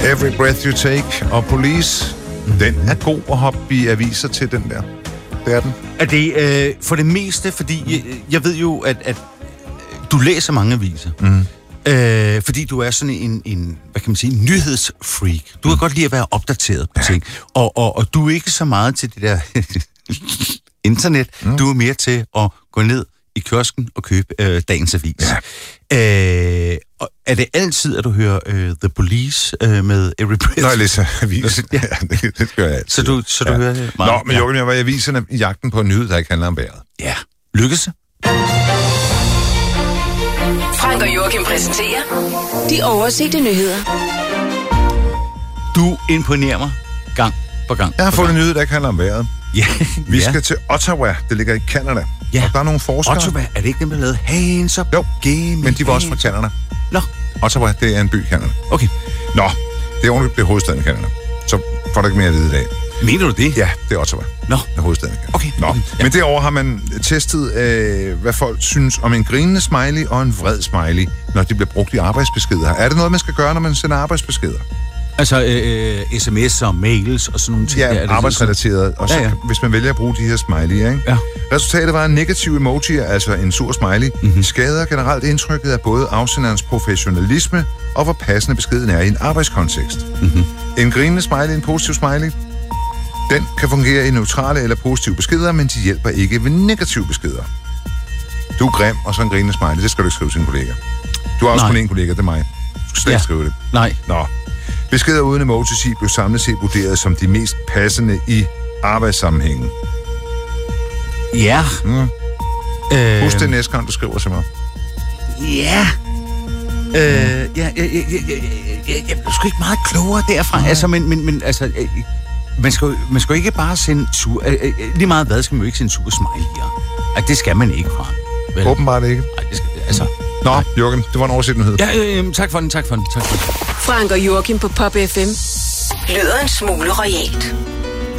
Every Breath You Take og Police. Den er god at hoppe i aviser til, den der. Det er den. Er det for det meste, fordi jeg ved jo, at du læser mange aviser. Fordi du er sådan en hvad kan man sige, nyhedsfreak. Du kan godt lide at være opdateret på ting. Og du er ikke så meget til det der internet. Du er mere til at gå ned i kiosken og købe dagens avis. Ja. Er det altid, at du hører The Police med Every Breath? Når jeg læser aviser. Ja, det gør jeg altid. Så du hører det meget? Nå, men Joachim, jeg var i aviserne i jagten på en nyhed, der ikke handler om vejret. Ja. Lykkes det? Frank og Joachim præsenterer de oversete nyheder. Du imponerer mig gang på gang. Jeg har fået en nyhed, der ikke handler om vejret. Ja. Vi skal til Ottawa, det ligger i Canada. Ja. Og der er nogle forskere. Ottawa, er det ikke dem, der lavede Hands Up? Jo, men de var også fra Canada. Nå. Ottawa, det er en by i Canada. Okay. Nå, det er ordentligt, det er hovedstaden i Canada. Så får du ikke mere at vide i dag. Mener du det? Ja, det er Ottawa. Nå. Det er hovedstaden i Canada. Okay. Nå. Ja. Men derovre har man testet, hvad folk synes om en grinende smiley og en vred smiley, når de bliver brugt i arbejdsbeskeder. Er det noget, man skal gøre, når man sender arbejdsbeskeder? Altså sms og mails og sådan nogle ting. Ja, der, er det arbejdsrelateret. Og så, ja. hvis man vælger at bruge de her smiley, ikke? Ja. Resultatet var en negativ emoji, altså en sur smiley, skader generelt indtrykket af både afsenderens professionalisme og hvor passende beskeden er i en arbejdskontekst. En grinende smiley, en positiv smiley, den kan fungere i neutrale eller positive beskeder, men de hjælper ikke ved negative beskeder. Du er grim, og så en grinende smiley, det skal du ikke skrive til en kollega. Du har også kun en kollega, det er mig. Du skal slet ikke skrive det. Nej. Nå. Beskeder uden emoji blev samlet set vurderet som de mest passende i arbejdssammenhængen. Ja. Husk det næste gang, du skriver til mig. Ja. Jeg er sgu ikke meget klogere derfra. Altså, men altså, man skal jo ikke bare sende lige meget hvad skal man jo ikke sende super smiley'er. Altså, det skal man ikke fra. Vel? Åbenbart ikke. Nej, det skal, altså. Nå, Joachim, det var en oversigt nyhed. Ja, tak for den. Frank og Joachim på Pop FM lyder en smule royalt.